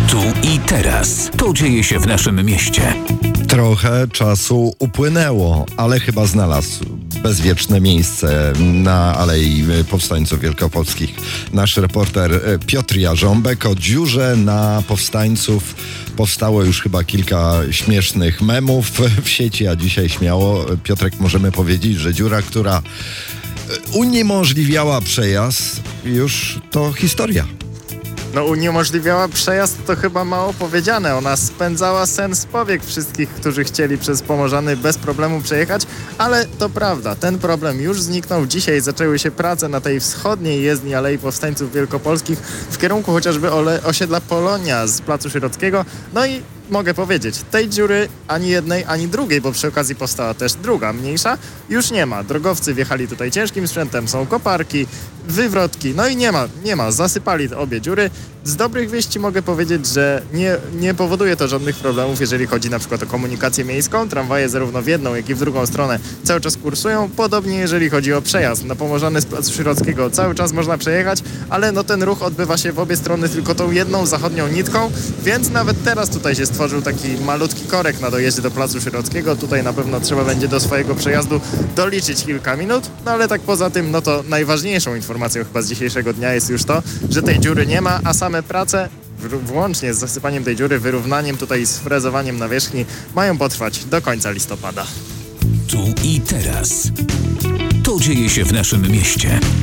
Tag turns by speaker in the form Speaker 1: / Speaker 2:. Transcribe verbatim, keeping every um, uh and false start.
Speaker 1: Tu i teraz. To dzieje się w naszym mieście.
Speaker 2: Trochę czasu upłynęło, ale chyba znalazł bezwieczne miejsce na Alei Powstańców Wielkopolskich nasz reporter Piotr Jarząbek. O dziurze na powstańców powstało już chyba kilka śmiesznych memów w sieci, a dzisiaj śmiało, Piotrek, możemy powiedzieć, że dziura, która uniemożliwiała przejazd, już to historia.
Speaker 3: No uniemożliwiała przejazd, to chyba mało powiedziane. Ona spędzała sen z powiek wszystkich, którzy chcieli przez Pomorzany bez problemu przejechać, ale to prawda, ten problem już zniknął. Dzisiaj zaczęły się prace na tej wschodniej jezdni Alei Powstańców Wielkopolskich w kierunku chociażby ole- osiedla Polonia z Placu Sierockiego. No i mogę powiedzieć, tej dziury ani jednej, ani drugiej, bo przy okazji powstała też druga, mniejsza, już nie ma. Drogowcy wjechali tutaj ciężkim sprzętem, są koparki, wywrotki, no i nie ma, nie ma, zasypali obie dziury. Z dobrych wieści mogę powiedzieć, że nie, nie powoduje to żadnych problemów, jeżeli chodzi na przykład o komunikację miejską. Tramwaje zarówno w jedną, jak i w drugą stronę cały czas kursują. Podobnie jeżeli chodzi o przejazd. Na Pomorzany z Placu Sierockiego cały czas można przejechać, ale no ten ruch odbywa się w obie strony tylko tą jedną zachodnią nitką, więc nawet teraz tutaj się stworzył taki malutki korek na dojeździe do Placu Sierockiego. Tutaj na pewno trzeba będzie do swojego przejazdu doliczyć kilka minut, no ale tak poza tym, no to najważniejszą informacją chyba z dzisiejszego dnia jest już to, że tej dziury nie ma, a same prace włącznie z zasypaniem tej dziury, wyrównaniem tutaj z frezowaniem nawierzchni mają potrwać do końca listopada.
Speaker 1: Tu i teraz. To dzieje się w naszym mieście.